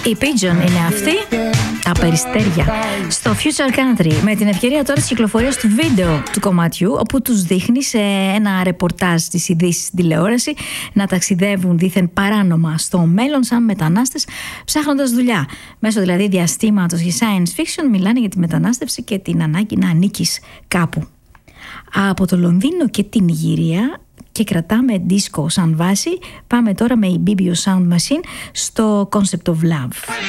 Η Pigeon είναι αυτή, τα περιστέρια, στο Future Country, με την ευκαιρία τώρα της κυκλοφορίας του βίντεο του κομματιού, όπου τους δείχνει σε ένα ρεπορτάζ της ειδήσεις στην τηλεόραση να ταξιδεύουν δήθεν παράνομα στο μέλλον σαν μετανάστες, ψάχνοντας δουλειά. Μέσω δηλαδή διαστήματος για science fiction μιλάνε για τη μετανάστευση και την ανάγκη να ανήκεις κάπου. Από το Λονδίνο και την Ιγυρία, και κρατάμε disco σαν βάση, πάμε τώρα με η BBO Sound Machine στο Concept of Love.